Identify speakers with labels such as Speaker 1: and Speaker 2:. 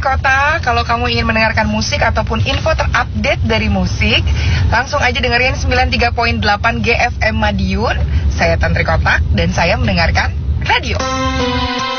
Speaker 1: Kota. Kalau kamu ingin mendengarkan musik ataupun info terupdate dari musik, langsung aja dengerin 93.8 GFM Madiun. Saya Tantri Kota dan saya mendengarkan radio.